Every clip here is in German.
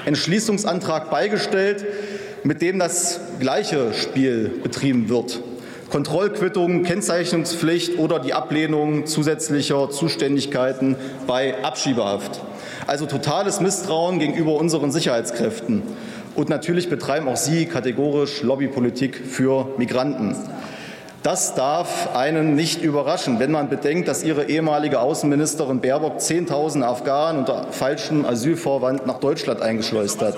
Entschließungsantrag beigestellt, mit dem das gleiche Spiel betrieben wird. Kontrollquittung, Kennzeichnungspflicht oder die Ablehnung zusätzlicher Zuständigkeiten bei Abschiebehaft. Also totales Misstrauen gegenüber unseren Sicherheitskräften. Und natürlich betreiben auch Sie kategorisch Lobbypolitik für Migranten. Das darf einen nicht überraschen, wenn man bedenkt, dass Ihre ehemalige Außenministerin Baerbock 10.000 Afghanen unter falschem Asylvorwand nach Deutschland eingeschleust hat.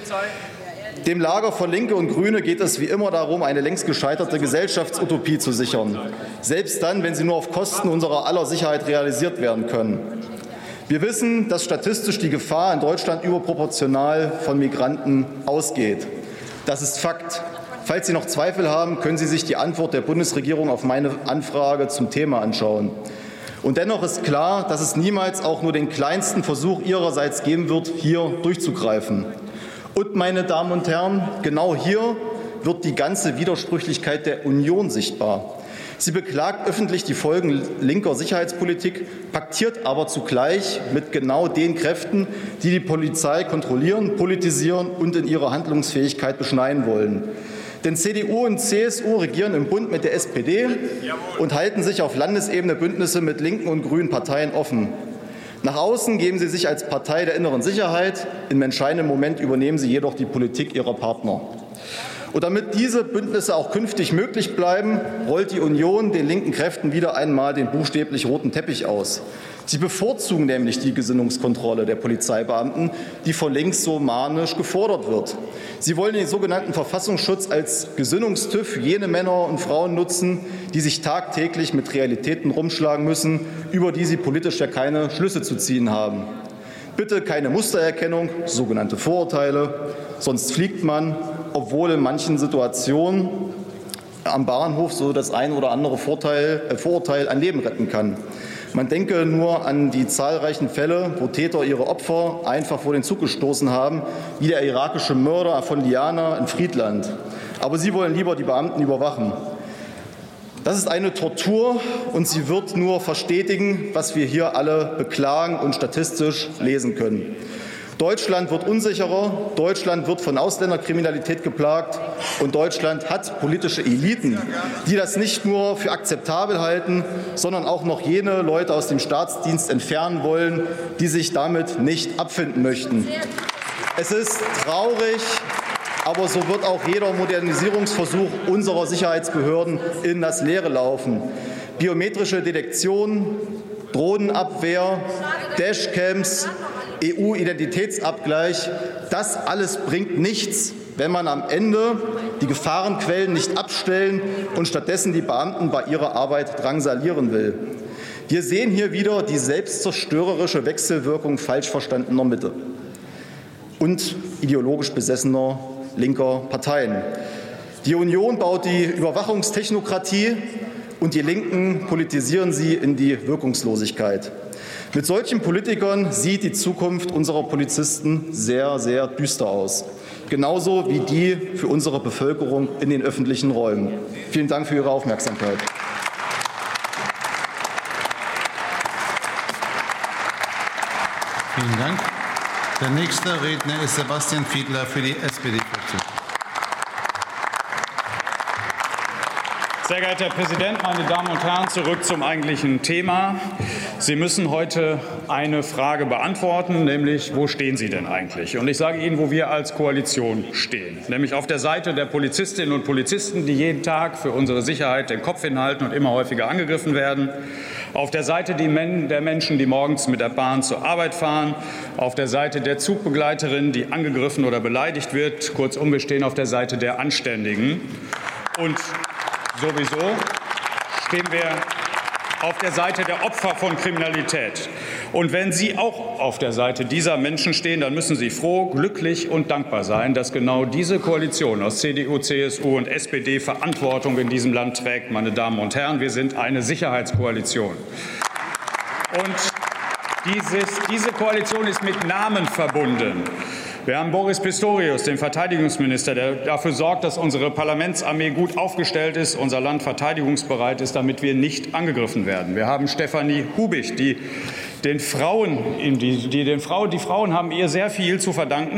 Dem Lager von Linke und Grüne geht es wie immer darum, eine längst gescheiterte Gesellschaftsutopie zu sichern, selbst dann, wenn sie nur auf Kosten unserer aller Sicherheit realisiert werden können. Wir wissen, dass statistisch die Gefahr in Deutschland überproportional von Migranten ausgeht. Das ist Fakt. Falls Sie noch Zweifel haben, können Sie sich die Antwort der Bundesregierung auf meine Anfrage zum Thema anschauen. Und dennoch ist klar, dass es niemals auch nur den kleinsten Versuch Ihrerseits geben wird, hier durchzugreifen. Und, meine Damen und Herren, genau hier wird die ganze Widersprüchlichkeit der Union sichtbar. Sie beklagt öffentlich die Folgen linker Sicherheitspolitik, paktiert aber zugleich mit genau den Kräften, die die Polizei kontrollieren, politisieren und in ihrer Handlungsfähigkeit beschneiden wollen. Denn CDU und CSU regieren im Bund mit der SPD und halten sich auf Landesebene Bündnisse mit linken und grünen Parteien offen. Nach außen geben sie sich als Partei der inneren Sicherheit, im entscheidenden Moment übernehmen sie jedoch die Politik ihrer Partner. Und damit diese Bündnisse auch künftig möglich bleiben, rollt die Union den linken Kräften wieder einmal den buchstäblich roten Teppich aus. Sie bevorzugen nämlich die Gesinnungskontrolle der Polizeibeamten, die von links so manisch gefordert wird. Sie wollen den sogenannten Verfassungsschutz als Gesinnungstüff jene Männer und Frauen nutzen, die sich tagtäglich mit Realitäten rumschlagen müssen, über die sie politisch ja keine Schlüsse zu ziehen haben. Bitte keine Mustererkennung, sogenannte Vorurteile, sonst fliegt man, obwohl in manchen Situationen am Bahnhof so das ein oder andere Vorurteil ein Leben retten kann. Man denke nur an die zahlreichen Fälle, wo Täter ihre Opfer einfach vor den Zug gestoßen haben, wie der irakische Mörder von Diana in Friedland. Aber sie wollen lieber die Beamten überwachen. Das ist eine Tortur, und sie wird nur verstetigen, was wir hier alle beklagen und statistisch lesen können. Deutschland wird unsicherer, Deutschland wird von Ausländerkriminalität geplagt, und Deutschland hat politische Eliten, die das nicht nur für akzeptabel halten, sondern auch noch jene Leute aus dem Staatsdienst entfernen wollen, die sich damit nicht abfinden möchten. Es ist traurig, aber so wird auch jeder Modernisierungsversuch unserer Sicherheitsbehörden in das Leere laufen. Biometrische Detektion, Drohnenabwehr, Dashcams, EU-Identitätsabgleich, das alles bringt nichts, wenn man am Ende die Gefahrenquellen nicht abstellen und stattdessen die Beamten bei ihrer Arbeit drangsalieren will. Wir sehen hier wieder die selbstzerstörerische Wechselwirkung falsch verstandener Mitte und ideologisch besessener linker Parteien. Die Union baut die Überwachungstechnokratie, und die Linken politisieren sie in die Wirkungslosigkeit. Mit solchen Politikern sieht die Zukunft unserer Polizisten sehr, sehr düster aus. Genauso wie die für unsere Bevölkerung in den öffentlichen Räumen. Vielen Dank für Ihre Aufmerksamkeit. Vielen Dank. Der nächste Redner ist Sebastian Fiedler für die SPD-Fraktion. Sehr geehrter Herr Präsident, meine Damen und Herren, zurück zum eigentlichen Thema. Sie müssen heute eine Frage beantworten, nämlich, wo stehen Sie denn eigentlich? Und ich sage Ihnen, wo wir als Koalition stehen, nämlich auf der Seite der Polizistinnen und Polizisten, die jeden Tag für unsere Sicherheit den Kopf hinhalten und immer häufiger angegriffen werden, auf der Seite der Menschen, die morgens mit der Bahn zur Arbeit fahren, auf der Seite der Zugbegleiterin, die angegriffen oder beleidigt wird. Kurzum, wir stehen auf der Seite der Anständigen. Und sowieso stehen wir auf der Seite der Opfer von Kriminalität. Und wenn Sie auch auf der Seite dieser Menschen stehen, dann müssen Sie froh, glücklich und dankbar sein, dass genau diese Koalition aus CDU, CSU und SPD Verantwortung in diesem Land trägt. Meine Damen und Herren, wir sind eine Sicherheitskoalition. Und diese Koalition ist mit Namen verbunden. Wir haben Boris Pistorius, den Verteidigungsminister, der dafür sorgt, dass unsere Parlamentsarmee gut aufgestellt ist, unser Land verteidigungsbereit ist, damit wir nicht angegriffen werden. Wir haben Stefanie Hubich, die Frauen haben ihr sehr viel zu verdanken.